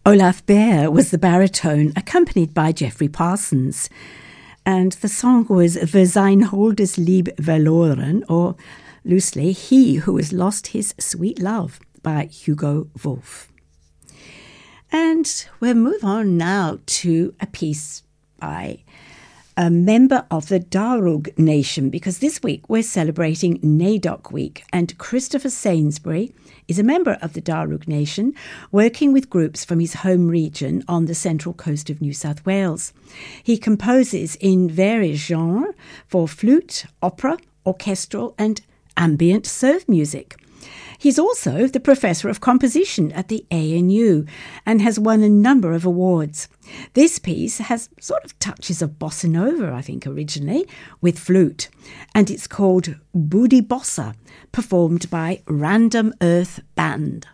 Olaf Behr was the baritone, accompanied by Geoffrey Parsons. And the song was "Wer sein holdes Lieb verloren," or loosely, "He Who Has Lost His Sweet Love," by Hugo Wolf. And we'll move on now to a piece by a member of the Darug Nation, because this week we're celebrating NAIDOC Week, and Christopher Sainsbury is a member of the Darug Nation, working with groups from his home region on the central coast of New South Wales. He composes in various genres for flute, opera, orchestral and ambient surf music. He's also the Professor of Composition at the ANU and has won a number of awards. This piece has sort of touches of bossa nova, I think, originally, with flute, and it's called Booty Bossa, performed by Random Earth Band.